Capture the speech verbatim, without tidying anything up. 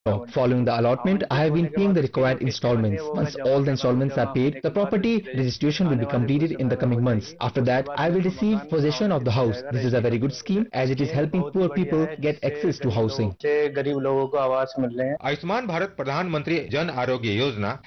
Following the allotment, I have been paying the required installments. Once all the installments are paid, the property registration will be completed in the coming months. After that, I will receive possession of the house. This is a very good scheme as it is helping poor people get access to housing. Ayushman Bharat Pradhan Mantri Jan Arogya Yojana